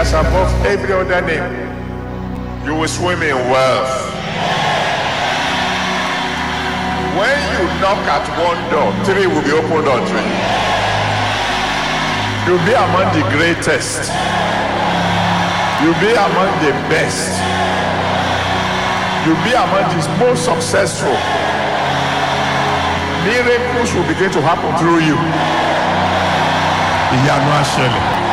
is above every other name. You will swim in wealth. When you knock at one door, 3 will be opened unto you. You'll be among the greatest. You'll be among the best. You'll be among the most successful. Miracles will begin to happen through you. Ìyanu á ṣẹlẹ̀.